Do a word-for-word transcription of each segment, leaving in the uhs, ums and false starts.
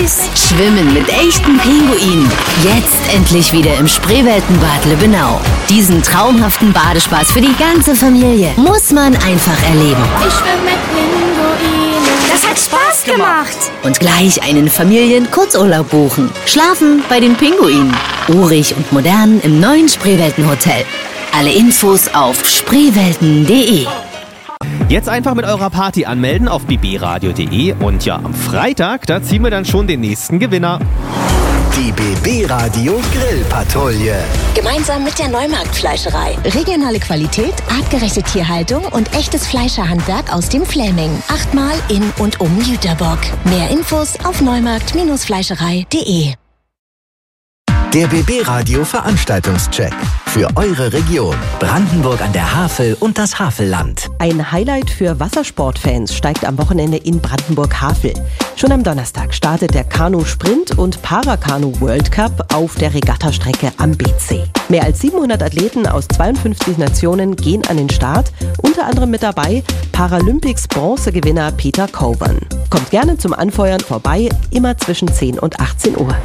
süß. Schwimmen mit echten Pinguinen. Jetzt endlich wieder im Spreeweltenbad Lübbenau. Diesen traumhaften Badespaß für die ganze Familie muss man einfach erleben. Ich schwimme mit Pinguinen. Das hat Spaß gemacht. Und gleich einen Familien-Kurzurlaub buchen. Schlafen bei den Pinguinen. Urig und modern im neuen Spreeweltenhotel. Alle Infos auf spreewelten punkt de. Jetzt einfach mit eurer Party anmelden auf b b radio punkt de und ja, am Freitag, da ziehen wir dann schon den nächsten Gewinner. Die B B Radio Grillpatrouille. Gemeinsam mit der Neumarkt-Fleischerei. Regionale Qualität, artgerechte Tierhaltung und echtes Fleischerhandwerk aus dem Fläming. Achtmal in und um Jüterbock. Mehr Infos auf neumarkt Fleischerei punkt de. Der B B Radio Veranstaltungscheck. Für eure Region. Brandenburg an der Havel und das Havelland. Ein Highlight für Wassersportfans steigt am Wochenende in Brandenburg-Havel. Schon am Donnerstag startet der Kanu-Sprint und Parakanu World Cup auf der Regattastrecke am B C. Mehr als siebenhundert Athleten aus zweiundfünfzig Nationen gehen an den Start. Unter anderem mit dabei Paralympics-Bronzegewinner Peter Kovan. Kommt gerne zum Anfeuern vorbei, immer zwischen zehn und achtzehn Uhr.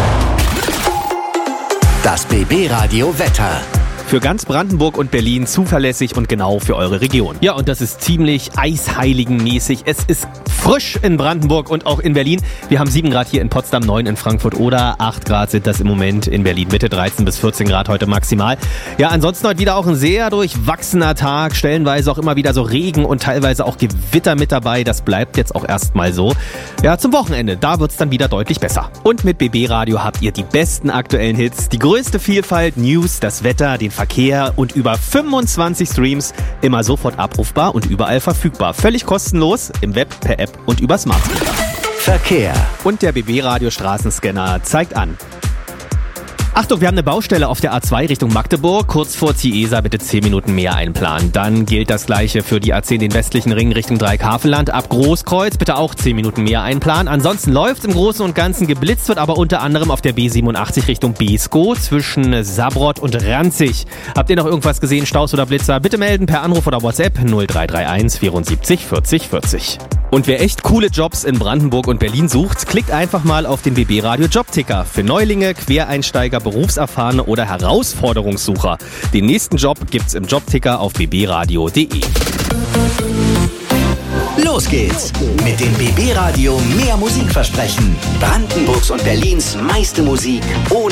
Das B B Radio Wetter. Für ganz Brandenburg und Berlin zuverlässig und genau für eure Region. Ja, und das ist ziemlich eisheiligenmäßig. Es ist frisch in Brandenburg und auch in Berlin. Wir haben sieben Grad hier in Potsdam, neun in Frankfurt oder acht Grad sind das im Moment in Berlin Mitte, dreizehn bis vierzehn Grad heute maximal. Ja, ansonsten heute wieder auch ein sehr durchwachsener Tag, stellenweise auch immer wieder so Regen und teilweise auch Gewitter mit dabei. Das bleibt jetzt auch erstmal so. Ja, zum Wochenende, da wird's dann wieder deutlich besser. Und mit B B Radio habt ihr die besten aktuellen Hits, die größte Vielfalt, News, das Wetter, den Verkehr und über fünfundzwanzig Streams, immer sofort abrufbar und überall verfügbar. Völlig kostenlos im Web, per App und über Smart Speaker. Verkehr. Und der B B Radio Straßenscanner zeigt an. Achtung, wir haben eine Baustelle auf der A zwei Richtung Magdeburg. Kurz vor Ciesa bitte zehn Minuten mehr einplanen. Dann gilt das Gleiche für die A zehn, den westlichen Ring Richtung Dreieck-Havelland. Ab Großkreuz bitte auch zehn Minuten mehr einplanen. Ansonsten läuft im Großen und Ganzen. Geblitzt wird aber unter anderem auf der B siebenundachtzig Richtung Beeskow zwischen Sabrott und Ranzig. Habt ihr noch irgendwas gesehen, Staus oder Blitzer? Bitte melden per Anruf oder WhatsApp null drei drei eins vierundsiebzig vierzig vierzig. Und wer echt coole Jobs in Brandenburg und Berlin sucht, klickt einfach mal auf den B B Radio Jobticker. Für Neulinge, Quereinsteiger, Berufserfahrene oder Herausforderungssucher. Den nächsten Job gibt's im Jobticker auf b b radio punkt de. Los geht's mit dem B B Radio mehr Musikversprechen. Brandenburgs und Berlins meiste Musik ohne